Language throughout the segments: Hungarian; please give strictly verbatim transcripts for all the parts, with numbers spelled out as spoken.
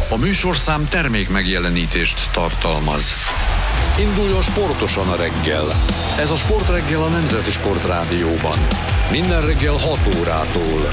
A műsorszám termék megjelenítést tartalmaz. Induljon sportosan a reggel. Ez a Sportreggel a Nemzeti Sportrádióban. Minden reggel hat órától.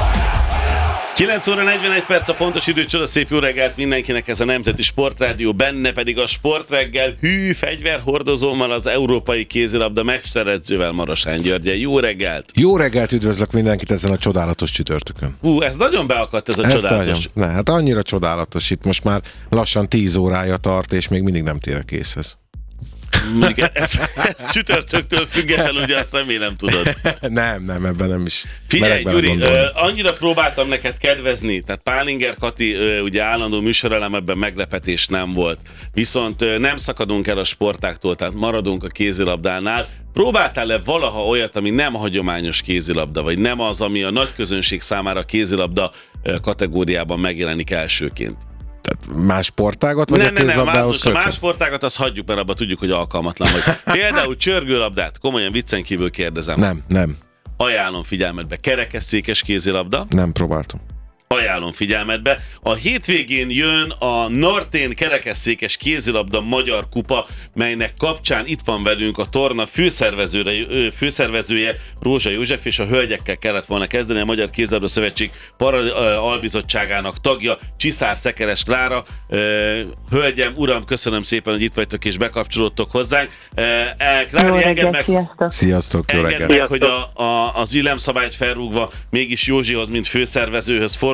kilenc óra negyvenegy perc a pontos időcsoda, szép jó reggelt mindenkinek, ez a Nemzeti Sportrádió, benne pedig a Sportreggel hű fegyverhordozómmal, az európai kézilabda mesteredzővel, Marosán Györgyen. Jó reggelt! Jó reggelt, üdvözlök mindenkit ezen a csodálatos csütörtökön. Hú, ez nagyon beakadt, ez a ez csodálatos. Nagyon, ne, hát annyira csodálatos, itt most már lassan tíz órája tart, és még mindig nem térek készhez. Ez, ez, ez csütörtöktől függetlenül, ugye azt remélem tudod. Nem, nem, ebben nem is. Figyelj, Gyuri, uh, annyira próbáltam neked kedvezni, tehát Pálinger Kati uh, ugye állandó műsorelem, ebben meglepetés nem volt. Viszont uh, nem szakadunk el a sportáktól, tehát maradunk a kézilabdánál. Próbáltál-e valaha olyat, ami nem hagyományos kézilabda, vagy nem az, ami a nagy közönség számára kézilabda uh, kategóriában megjelenik elsőként? Tehát más sportágat, vagy ne, a kézilabdához ne, ne, a más sportágat azt hagyjuk, mert abban tudjuk, hogy alkalmatlan vagy. Például csörgőlabdát, komolyan viccen kívül kérdezem. Nem, nem. Ajánlom figyelmetbe, kerekesszékes kézilabda. Nem próbáltam. Ajánlom figyelmetbe. A hétvégén jön a Nortén kerekesszékes kézilabda magyar kupa, melynek kapcsán itt van velünk a torna főszervezője, főszervezője Rózsa József, és a hölgyekkel kellett volna kezdeni, a Magyar Kézilabda Szövetség Paraalbizottságának tagja, Csiszár Szekeres Klára. Hölgyem, uram, köszönöm szépen, hogy itt vagytok és bekapcsolódtok hozzánk. Klári, engedd meg, sziasztok. Sziasztok, jó engedd meg, hogy a, a, az illemszabályt felrúgva mégis Józsihoz, mint főszervezőhöz forduljak.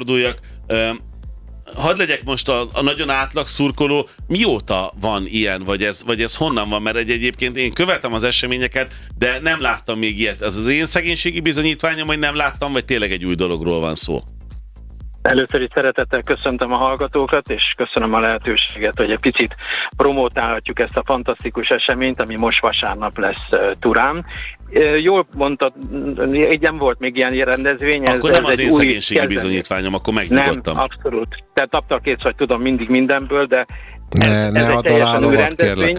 Hadd legyek most a, a nagyon átlag szurkoló, mióta van ilyen, vagy ez, vagy ez honnan van? Mert egy, egyébként én követem az eseményeket, de nem láttam még ilyet. Ez az én szegénységi bizonyítványom, hogy nem láttam, vagy tényleg egy új dologról van szó? Először is szeretettel köszöntöm a hallgatókat, és köszönöm a lehetőséget, hogy egy picit promótálhatjuk ezt a fantasztikus eseményt, ami most vasárnap lesz uh, Turán. Uh, jól mondtad, így nem volt még ilyen rendezvény. Akkor ez, nem ez az én szegénységi kezdeni. bizonyítványom, akkor megnyugodtam. Nem, abszolút. Tehát taptal kész vagy, tudom mindig mindenből, de ne, ez, ne ez egy teljesen új rendezvény.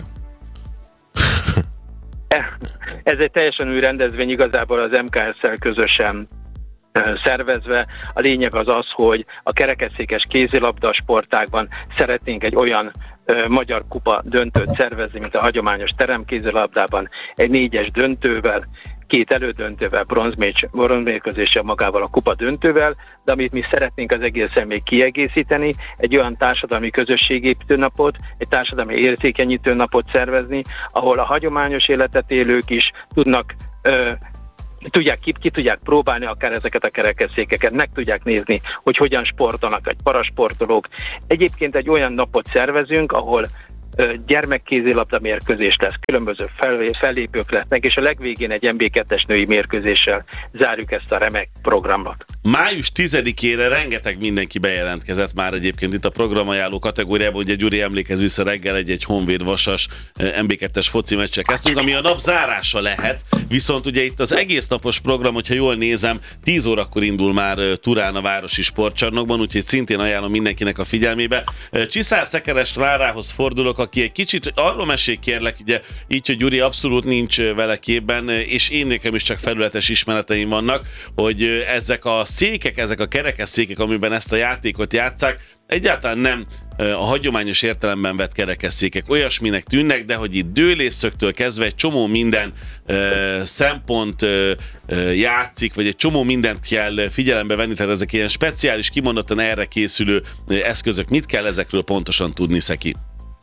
Ez egy teljesen új rendezvény, igazából az em ká es-szel közösen szervezve. A lényeg az az, hogy a kerekesszékes kézilabda sportágban szeretnénk egy olyan ö, magyar kupa döntőt szervezni, mint a hagyományos teremkézilabdában, egy négyes döntővel, két elődöntővel, bronzmérkőzéssel, magával a kupa döntővel, de amit mi szeretnénk az egészen még kiegészíteni, egy olyan társadalmi közösségépítő napot, egy társadalmi érzékenyítő napot szervezni, ahol a hagyományos életet élők is tudnak ö, Tudják, ki, ki tudják próbálni akár ezeket a kerekesszékeket, meg tudják nézni, hogy hogyan sportolnak egy parasportolók. Egyébként egy olyan napot szervezünk, ahol gyermekkézilabda mérkőzés lesz, különböző fellépők lesznek, és a legvégén egy en bé kettes női mérkőzéssel zárjuk ezt a remek programot. május tizedikére rengeteg mindenki bejelentkezett már egyébként itt a programajánló kategóriában, ugye Gyuri emlékez vissza, reggel egy-egy Honvéd Vasas en bé kettes foci meccsel kezdtünk, ami a nap zárása lehet, viszont ugye itt az egész napos program, hogyha jól nézem, tíz órakor indul már Turán a városi sportcsarnokban, úgyhogy szintén ajánlom mindenkinek a figyelmébe. Csiszár Szekeres Klárához fordulok, aki egy kicsit arról mesél, kérlek, ugye így, hogy Gyuri abszolút nincs vele képben, és én nekem is csak felületes ismereteim vannak, hogy ezek a székek, ezek a kerekesszékek, amiben ezt a játékot játsszák, egyáltalán nem a hagyományos értelemben vett kerekesszékek, olyasminek tűnnek, de hogy itt dőlésszögtől kezdve egy csomó minden ö, szempont ö, ö, játszik, vagy egy csomó mindent kell figyelembe venni, tehát ezek ilyen speciális, kimondottan erre készülő eszközök. Mit kell ezekről pontosan tudni, Szeki?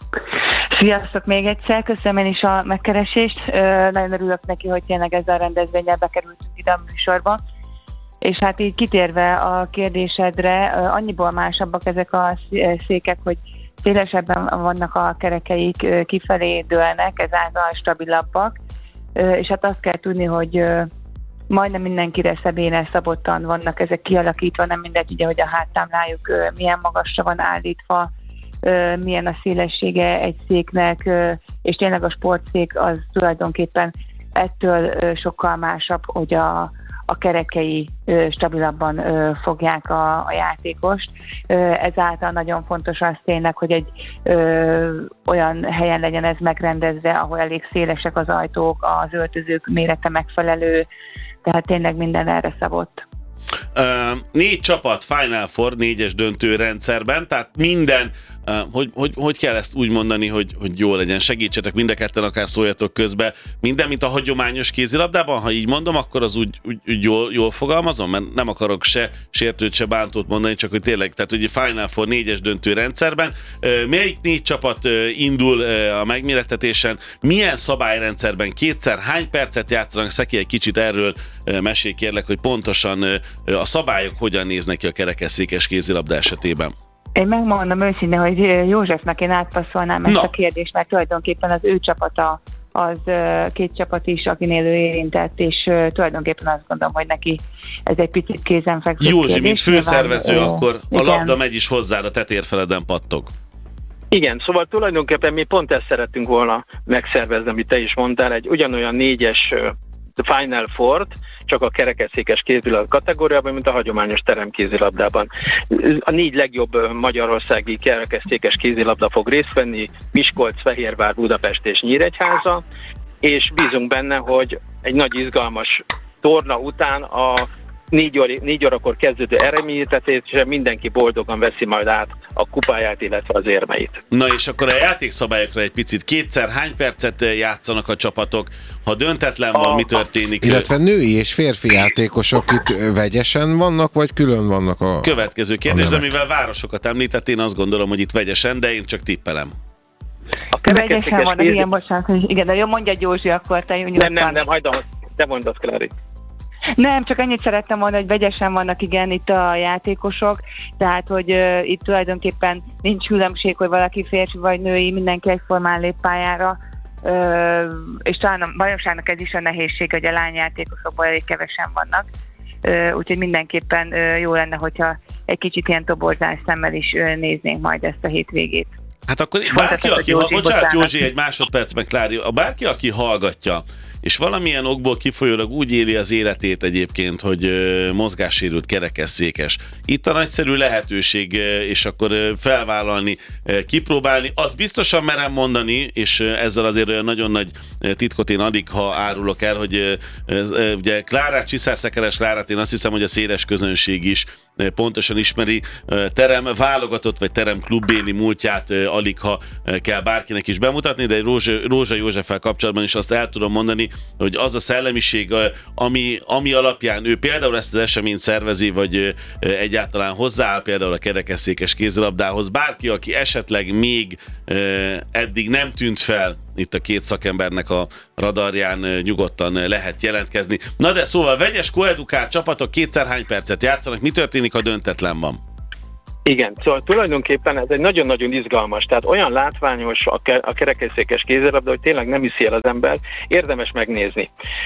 Sziasztok még egyszer, köszönöm én is a megkeresést. Nagyon örülök neki, hogy tényleg ezzel a rendezvényel bekerültünk ide a műsorba. És hát így kitérve a kérdésedre, annyiból másabbak ezek a székek, hogy szélesebben vannak a kerekeik, kifelé dőlnek, ezáltal stabilabbak. És hát azt kell tudni, hogy majdnem mindenkire szabélyre szabottan vannak ezek kialakítva, nem mindegy, ugye, hogy a háttámlájuk milyen magasra van állítva, milyen a szélessége egy széknek, és tényleg a sportszék az tulajdonképpen ettől sokkal másabb, hogy a, a kerekei stabilabban fogják a, a játékost. Ezáltal nagyon fontos az tényleg, hogy egy ö, olyan helyen legyen ez megrendezve, ahol elég szélesek az ajtók, az öltözők mérete megfelelő, tehát tényleg minden erre szabott. Négy csapat Final Four, négyes döntő rendszerben, tehát minden, hogy, hogy, hogy kell ezt úgy mondani, hogy, hogy jó legyen, segítsetek mind a ketten, akár szóljatok közbe, minden, mint a hagyományos kézilabdában, ha így mondom, akkor az úgy, úgy, úgy jól, jól fogalmazom, mert nem akarok se sértőt, se bántót mondani, csak hogy tényleg, tehát hogy Final Four négyes döntő rendszerben, melyik négy csapat indul a megmérettetésen, milyen szabályrendszerben, kétszer hány percet játszanak, Szeki, egy kicsit erről mesélj kérlek, hogy pontosan a szabályok hogyan néznek ki a kerekesszékes kézilabda esetében. Én megmondom őszintén, hogy Józsefnek én átpasszolnám ezt Na. a kérdést, mert tulajdonképpen az ő csapata az két csapat is, akinél ő érintett, és tulajdonképpen azt gondolom, hogy neki ez egy picit kézenfekvő Józsi, kérdés. mint főszervező, Nyilván, akkor igen. a labda megy is hozzád, a tetérfeleden pattog. Igen, szóval tulajdonképpen mi pont ezt szerettünk volna megszervezni, amit te is mondtál, egy ugyanolyan négyes Final Four-t, csak a kerekesszékes kézilabda kategóriában, mint a hagyományos teremkézilabdában. A négy legjobb magyarországi kerekesszékes kézilabda fog részt venni, Miskolc, Fehérvár, Budapest és Nyíregyháza, és bízunk benne, hogy egy nagy izgalmas torna után a négy, óri, négy órakor kezdődő eredményítetésre mindenki boldogan veszi majd át a kupáját, illetve az érmeit. Na és akkor a játékszabályokra egy picit. Kétszer hány percet játszanak a csapatok? Ha döntetlen van, A- mi történik? Illetve női és férfi játékosok itt vegyesen vannak, vagy külön vannak a... Következő kérdés, a de nemek? mivel városokat említett, én azt gondolom, hogy itt vegyesen, de én csak tippelem. A Vegyesen kerekesszékes vannak, kézi- igen, bocsánat, hogy igen, de jó, mondja Józsi, akkor te nyugodtan. Nem, nem, nem, hagyd, te mondod, Klári. Nem, csak annyit szerettem mondani, hogy vegyesen vannak igen itt a játékosok, tehát hogy uh, itt tulajdonképpen nincs különbség, hogy valaki férfi vagy női, mindenki egyformán lép pályára, uh, és talán a bajnokságnak ez is a nehézség, hogy a lányjátékosokból elég kevesen vannak, uh, úgyhogy mindenképpen uh, jó lenne, hogyha egy kicsit ilyen toborzás szemmel is uh, néznénk majd ezt a hétvégét. Hát akkor bárki, Folytatok, aki, Józsi, bocsánat, bocsánat. Józsi, egy másodpercben, Klári, a bárki, aki hallgatja, és valamilyen okból kifolyólag úgy éli az életét egyébként, hogy ö, mozgássérült kerekesszékes. Itt a nagyszerű lehetőség, ö, és akkor ö, felvállalni, ö, kipróbálni. Azt biztosan merem mondani, és ö, ezzel azért olyan nagyon nagy ö, titkot én addig, ha árulok el, hogy ö, ö, ugye Klárát, Csiszár-Szekeres Klárát, én azt hiszem, hogy a széles közönség is ö, pontosan ismeri. Ö, terem válogatott, vagy terem klubbéli múltját ö, alig, ha ö, kell bárkinek is bemutatni, de Rózsa, Rózsa Józseffel kapcsolatban is azt el tudom mondani, hogy az a szellemiség, ami, ami alapján ő például ezt az eseményt szervezi, vagy egyáltalán hozzááll például a kerekesszékes kézilabdához, bárki, aki esetleg még eddig nem tűnt fel itt a két szakembernek a radarján, nyugodtan lehet jelentkezni. Na de szóval vegyes koedukált csapatok kétszer hány percet játszanak, mi történik, ha döntetlen van? Igen, szóval tulajdonképpen ez egy nagyon-nagyon izgalmas, tehát olyan látványos a, ke- a kerekesszékes kézilabda, hogy tényleg nem hiszi el az ember, érdemes megnézni.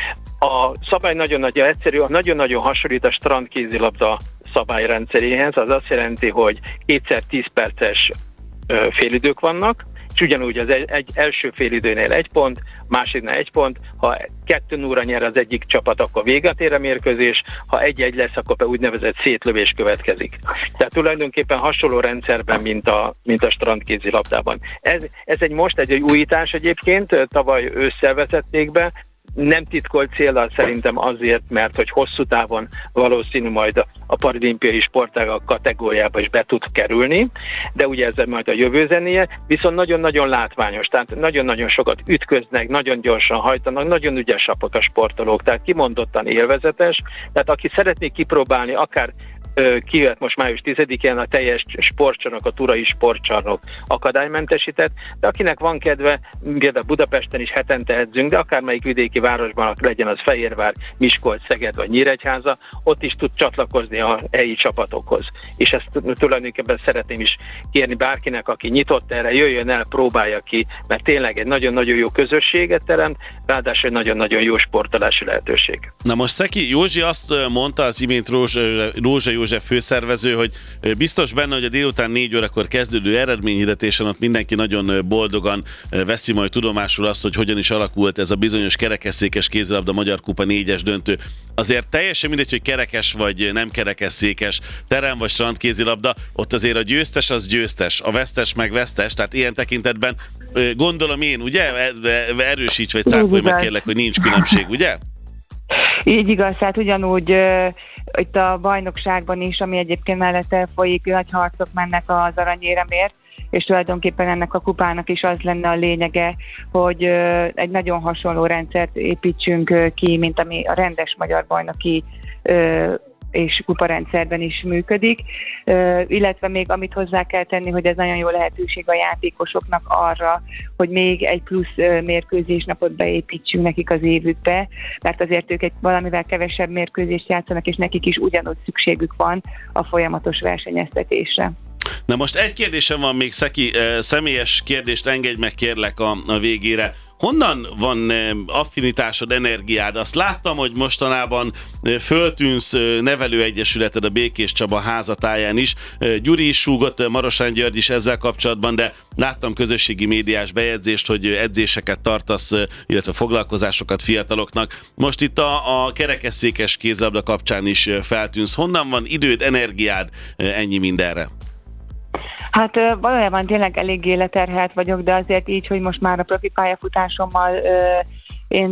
A szabály nagyon-nagyon egyszerű, nagyon-nagyon hasonlít a strand kézilabda szabályrendszeréhez, az azt jelenti, hogy kétszer tíz perces ö, félidők vannak, és ugyanúgy az egy, egy első félidőnél egy pont, másiknál egy pont, ha kettő óra nyer az egyik csapat, akkor véget ér a mérkőzés, ha egy-egy lesz, akkor úgynevezett szétlövés következik. Tehát tulajdonképpen hasonló rendszerben, mint a, mint a strandkézilabdában. Ez, ez egy most egy újítás egyébként, tavaly ősszel vezették be, nem titkolt céllal szerintem azért, mert hogy hosszú távon valószínű majd a paralimpiai sportágak kategóriába is be tud kerülni, de ugye ez majd a jövő zenéje, viszont nagyon-nagyon látványos, tehát nagyon-nagyon sokat ütköznek, nagyon gyorsan hajtanak, nagyon ügyesek a sportolók, tehát kimondottan élvezetes, tehát aki szeretné kipróbálni, akár kijöhet most május tizedikén a teljes sportcsarnok, a Turai sportcsarnok akadálymentesített, de akinek van kedve, például Budapesten is hetente edzünk, de akármelyik vidéki városban legyen az Fehérvár, Miskolc, Szeged vagy Nyíregyháza, ott is tud csatlakozni a helyi csapatokhoz. És ezt tulajdonképpen szeretném is kérni bárkinek, aki nyitott erre, jöjjön el, próbálja ki, mert tényleg egy nagyon-nagyon jó közösséget teremt, ráadásul egy nagyon-nagyon jó sportolási lehetőség. Na most Szeki, Józsi azt mondta az imént Rózsa, Rózsa József főszervező, hogy biztos benne, hogy a délután négy órakor kezdődő eredményhirdetésen ott mindenki nagyon boldogan veszi majd tudomásul azt, hogy hogyan is alakult ez a bizonyos kerekesszékes kézilabda Magyar Kupa négyes döntő. Azért teljesen mindegy, hogy kerekes vagy nem kerekesszékes, terem vagy strandkézilabda, ott azért a győztes az győztes, a vesztes meg vesztes, tehát ilyen tekintetben gondolom én, ugye? Erősíts vagy cáfolj meg kérlek, hogy nincs különbség, ugye? Így igaz, tehát ugyanúgy itt a bajnokságban is, ami egyébként mellette folyik, nagy harcok mennek az aranyéremért, és tulajdonképpen ennek a kupának is az lenne a lényege, hogy egy nagyon hasonló rendszert építsünk ki, mint ami a rendes magyar bajnoki és kuparendszerben is működik, illetve még amit hozzá kell tenni, hogy ez nagyon jó lehetőség a játékosoknak arra, hogy még egy plusz mérkőzésnapot beépítsünk nekik az évükbe, mert azért ők egy valamivel kevesebb mérkőzést játszanak, és nekik is ugyanúgy szükségük van a folyamatos versenyeztetésre. Na most egy kérdésem van még, Szeki, személyes kérdést engedj meg kérlek a, a végére. Honnan van affinitásod, energiád? Azt láttam, hogy mostanában föltűnsz nevelőegyesületed a Békés Csaba házatáján is. Gyuri is súgott, Marosán György is ezzel kapcsolatban, de láttam közösségi médiás bejegyzést, hogy edzéseket tartasz, illetve foglalkozásokat fiataloknak. Most itt a, a kerekesszékes kézilabda kapcsán is feltűnsz. Honnan van időd, energiád ennyi mindenre? Hát valójában tényleg eléggé leterhelt vagyok, de azért így, hogy most már a profi pályafutásommal én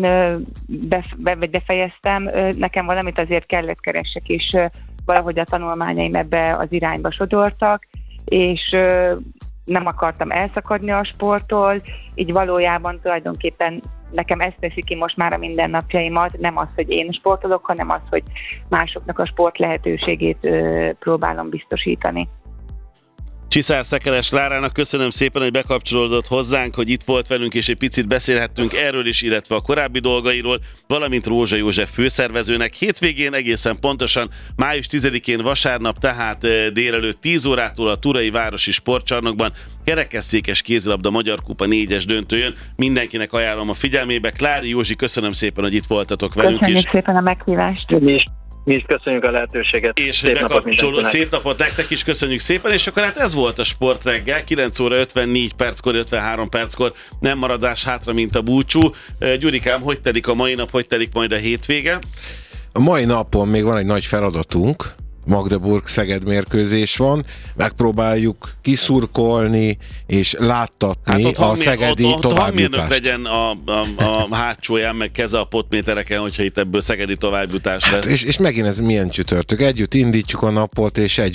befejeztem, nekem valamit azért kellett keressek, és valahogy a tanulmányaim ebbe az irányba sodortak, és nem akartam elszakadni a sporttól, így valójában tulajdonképpen nekem ezt teszi ki most már a mindennapjaimat, nem az, hogy én sportolok, hanem az, hogy másoknak a sport lehetőségét próbálom biztosítani. Csiszár Szekeres Klárának köszönöm szépen, hogy bekapcsolódott hozzánk, hogy itt volt velünk, és egy picit beszélhettünk erről is, illetve a korábbi dolgairól, valamint Rózsa József főszervezőnek. Hétvégén egészen pontosan május tizedikén vasárnap, tehát délelőtt tíz órától a Turai Városi Sportcsarnokban kerekesszékes kézilabda Magyar Kupa négyes döntőjön. Mindenkinek ajánlom a figyelmébe. Klári, Józsi, köszönöm szépen, hogy itt voltatok velünk. Köszönjük is. szépen a meghívást. Mi is, mi is köszönjük a lehetőséget. És szép bekapcsoló, szép napot nektek is, köszönjük szépen, és akkor hát ez volt a Sportreggel, kilenc óra ötvennégy perckor, ötvenhárom perckor, nem maradás hátra, mint a búcsú. Gyurikám, hogy telik a mai nap, hogy telik majd a hétvége? A mai napon még van egy nagy feladatunk, Magdeburg-Szeged mérkőzés van, megpróbáljuk kiszurkolni és láttatni hát a szegedi ott, ott, továbbjutást. Legyen a, a, a hátsóján, meg keze a potmétereken, hogyha itt ebből szegedi továbbjutás lesz. Hát és, és megint ez milyen csütörtök. Együtt indítjuk a napot, és együtt